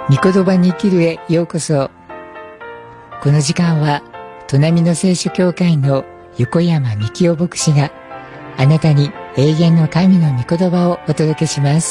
御言葉に生きるへようこそ。この時間は砺波の聖書教会の横山幹夫牧師があなたに永遠の神の御言葉をお届けします。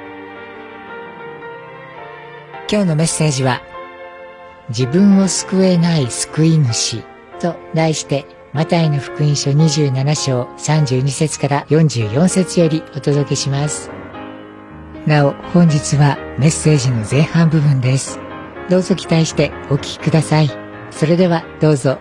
今日のメッセージは、自分を救えない救い主と題して、マタイの福音書27章32節から44節よりお届けします。なお、本日はメッセージの前半部分です。どうぞ期待してお聞きください。それではどうぞ。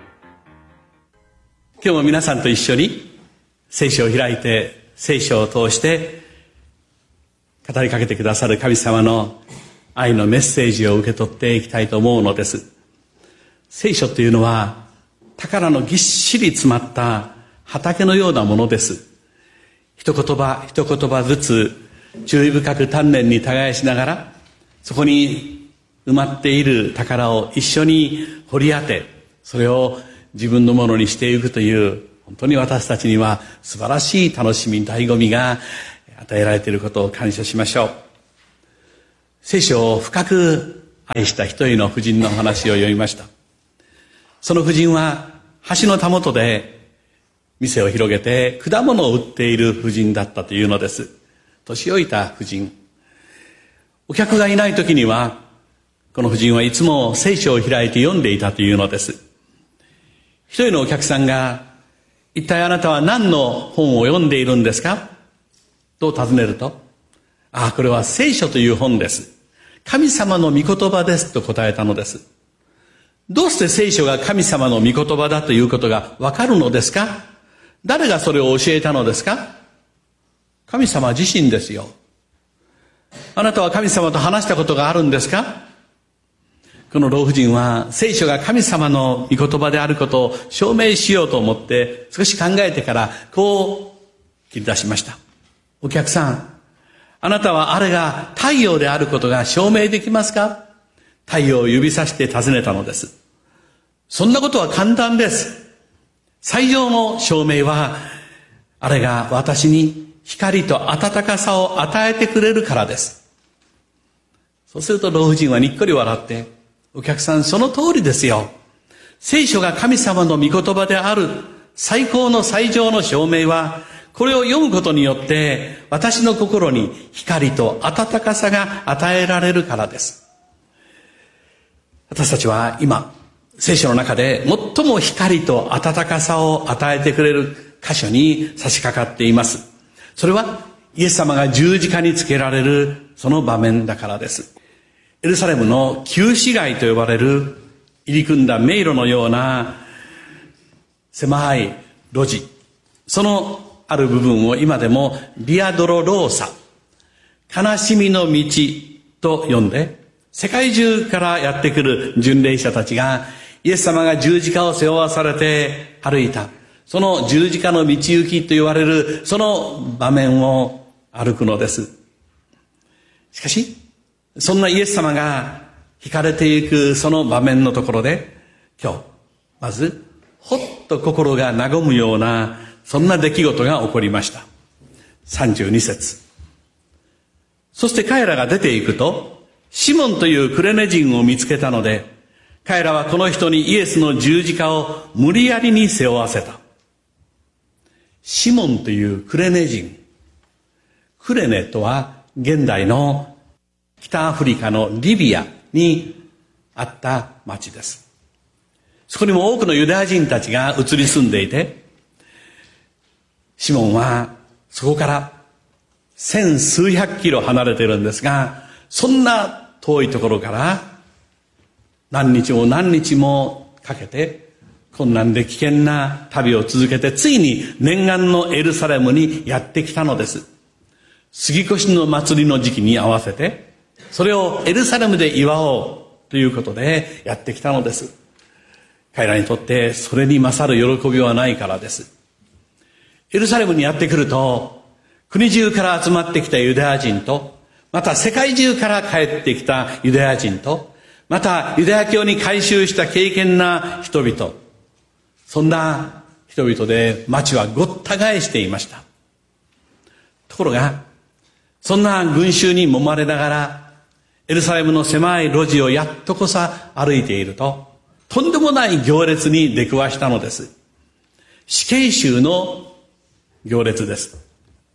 今日も皆さんと一緒に聖書を開いて、聖書を通して語りかけてくださる神様の愛のメッセージを受け取っていきたいと思うのです。聖書というのは宝のぎっしり詰まった畑のようなものです。一言葉一言葉ずつ注意深く丹念に耕しながら、そこに埋まっている宝を一緒に掘り当て、それを自分のものにしていくという、本当に私たちには素晴らしい楽しみ、醍醐味が与えられていることを感謝しましょう。聖書を深く愛した一人の婦人の話を読みました。その婦人は橋のたもとで店を広げて果物を売っている婦人だったというのです。年老いた婦人。お客がいない時には、この婦人はいつも聖書を開いて読んでいたというのです。一人のお客さんが、一体あなたは何の本を読んでいるんですかと尋ねると、これは聖書という本です。神様の御言葉ですと答えたのです。どうして聖書が神様の御言葉だということがわかるのですか？誰がそれを教えたのですか？神様自身ですよ。あなたは神様と話したことがあるんですか？この老婦人は聖書が神様の御言葉であることを証明しようと思って少し考えてからこう切り出しました。お客さん、あなたはあれが太陽であることが証明できますか？太陽を指さして尋ねたのです。そんなことは簡単です。最上の証明は、あれが私に光と暖かさを与えてくれるからです。そうすると老婦人はにっこり笑って、お客さんその通りですよ。聖書が神様の御言葉である最高の最上の証明は、これを読むことによって私の心に光と暖かさが与えられるからです。私たちは今、聖書の中で最も光と暖かさを与えてくれる箇所に差し掛かっています。それはイエス様が十字架につけられるその場面だからです。エルサレムの旧市街と呼ばれる入り組んだ迷路のような狭い路地、そのある部分を今でもビアドロローサ、悲しみの道と呼んで、世界中からやってくる巡礼者たちがイエス様が十字架を背負わされて歩いた、その十字架の道行きと言われるその場面を歩くのです。しかし、そんなイエス様が惹かれていくその場面のところで、今日、まず、ほっと心が和むような、そんな出来事が起こりました。32節。そして彼らが出ていくと、シモンというクレネ人を見つけたので、彼らはこの人にイエスの十字架を無理やりに背負わせた。シモンというクレネ人。クレネとは現代の北アフリカのリビアにあった町です。そこにも多くのユダヤ人たちが移り住んでいて、シモンはそこから千数百キロ離れているんですが、そんな遠いところから何日も何日もかけて困難で危険な旅を続けて、ついに念願のエルサレムにやってきたのです。杉越の祭りの時期に合わせて、それをエルサレムで祝おうということでやってきたのです。彼らにとってそれに勝る喜びはないからです。エルサレムにやってくると、国中から集まってきたユダヤ人と、また世界中から帰ってきたユダヤ人と、またユダヤ教に改宗した敬虔な人々、そんな人々で町はごった返していました。ところが、そんな群衆に揉まれながら、 エルサレムの狭い路地をやっとこさ歩いていると、とんでもない行列に出くわしたのです。死刑囚の行列です。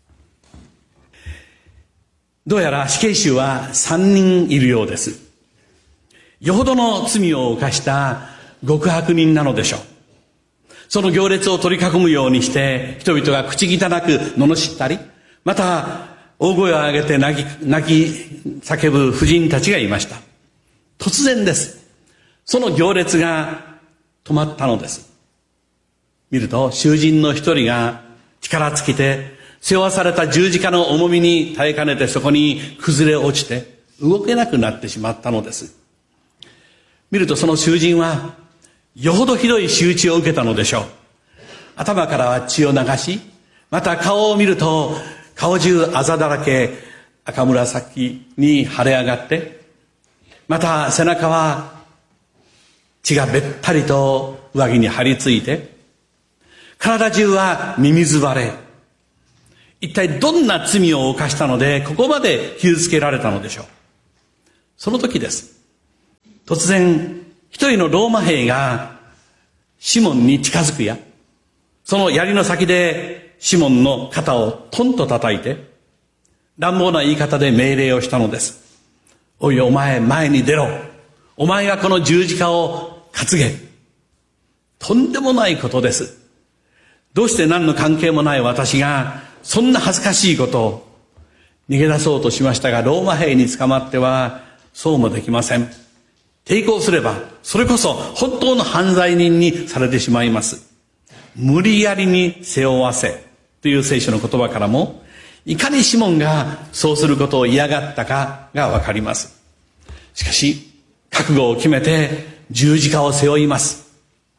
どうやら死刑囚は3人いるようです。よほどの罪を犯した極悪人なのでしょう。その行列を取り囲むようにして人々が口汚く罵ったり、また大声を上げて泣き叫ぶ婦人たちがいました。突然です。その行列が止まったのです。見ると囚人の一人が力尽きて背負わされた十字架の重みに耐えかねて、そこに崩れ落ちて動けなくなってしまったのです。見るとその囚人はよほどひどい仕打ちを受けたのでしょう。頭からは血を流し、また顔を見ると顔中あざだらけ、赤紫に腫れ上がって、また背中は血がべったりと上着に張り付いて、体中はミミズ腫れ。一体どんな罪を犯したのでここまで傷つけられたのでしょう。その時です。突然一人のローマ兵がシモンに近づくや、その槍の先でシモンの肩をトンと叩いて乱暴な言い方で命令をしたのです。おいお前、前に出ろ。お前がこの十字架を担げ。とんでもないことです。どうして何の関係もない私がそんな恥ずかしいことを。逃げ出そうとしましたが、ローマ兵に捕まってはそうもできません。抵抗すればそれこそ本当の犯罪人にされてしまいます。無理やりに背負わせという聖書の言葉からも、いかにシモンがそうすることを嫌がったかがわかります。しかし覚悟を決めて十字架を背負います。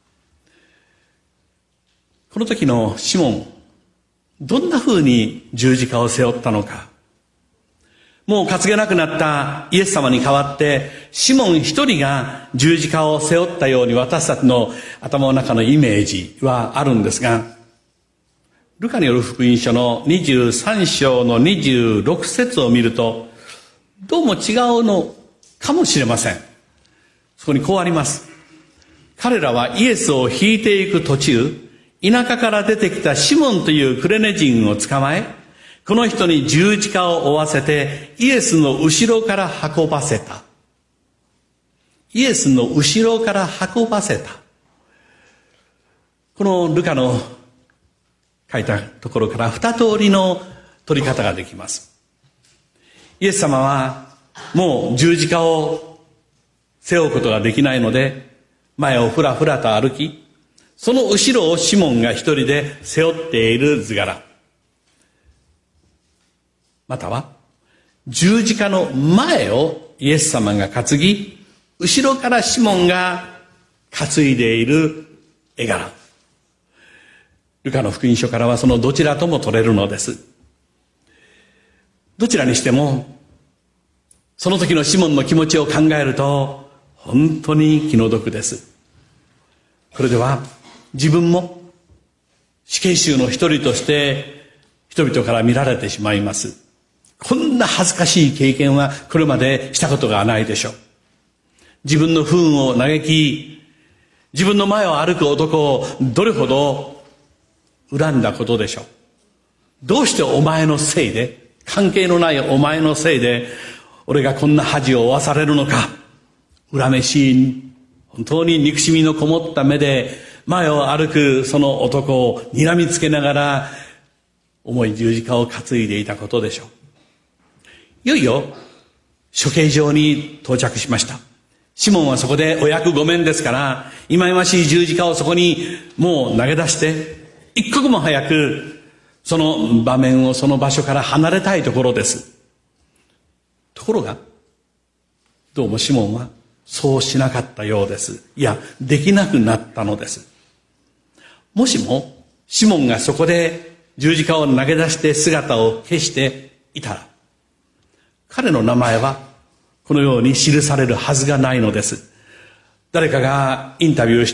この時のシモン、どんな風に十字架を背負ったのか。もう担げなくなったイエス様に代わってシモン一人が十字架を背負ったように私たちの頭の中のイメージはあるんですが、ルカによる福音書の23章の26節を見るとどうも違うのかもしれません。そこにこうあります。彼らはイエスを引いていく途中、田舎から出てきたシモンというクレネ人を捕まえ、この人に十字架を負わせてイエスの後ろから運ばせた。イエスの後ろから運ばせた。このルカの書いたところから二通りの取り方ができます。イエス様はもう十字架を背負うことができないので、前をふらふらと歩き、その後ろをシモンが一人で背負っている図柄。または十字架の前をイエス様が担ぎ、後ろからシモンが担いでいる絵柄。ルカの福音書からはそのどちらとも取れるのです。どちらにしてもその時のシモンの気持ちを考えると本当に気の毒です。これでは自分も死刑囚の一人として人々から見られてしまいます。こんな恥ずかしい経験はこれまでしたことがないでしょう。自分の不運を嘆き、自分の前を歩く男をどれほど恨んだことでしょう。どうしてお前のせいで、関係のないお前のせいで俺がこんな恥を負わされるのか。恨めしい、本当に憎しみのこもった目で前を歩くその男を睨みつけながら重い十字架を担いでいたことでしょう。いよいよ処刑場に到着しました。シモンはそこでお役御免ですから、忌々しい十字架をそこにもう投げ出して一刻も早くその場面を、その場所から離れたいところです。ところがどうもシモンはそうしなかったようです。いや、できなくなったのです。もしもシモンがそこで十字架を投げ出して姿を消していたら、彼の名前はこのように記されるはずがないのです。誰かがインタビューして、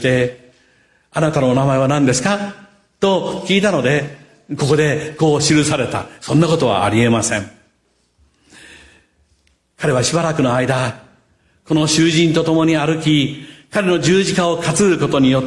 あなたの名前は何ですかと聞いたので、ここでこう記された。そんなことはありえません。 彼はしばらくの間、この囚人と共に歩き、彼の十字架を担ぐことによって、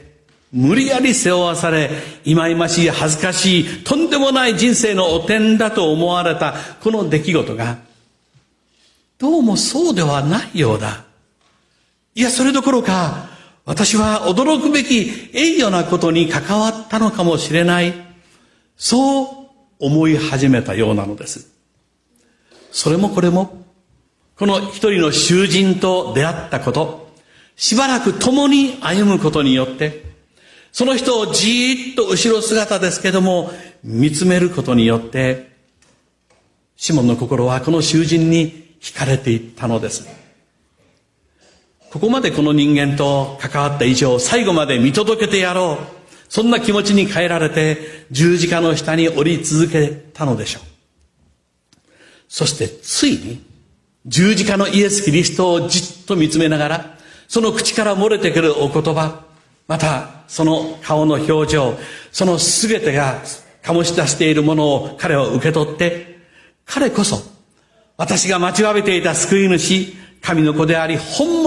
無理やり背負わされ、忌々しい、恥ずかしい、とんでもない人生の汚点だと思われたこの出来事が、どうもそうではないようだ。いや、それどころか、私は驚くべき栄誉なことに関わったのかもしれない。そう思い始めたようなのです。それもこれも、この一人の囚人と出会ったこと、しばらく共に歩むことによって、その人をじーっと後ろ姿ですけども、見つめることによって、シモンの心はこの囚人に惹かれていったのです。ここまでこの人間と関わった以上、最後まで見届けてやろう。そんな気持ちに変えられて、十字架の下に降り続けたのでしょう。そしてついに、十字架のイエス・キリストをじっと見つめながら、その口から漏れてくるお言葉、またその顔の表情、そのすべてが醸し出しているものを彼は受け取って、彼こそ私が待ちわびていた救い主、神の子であり、本物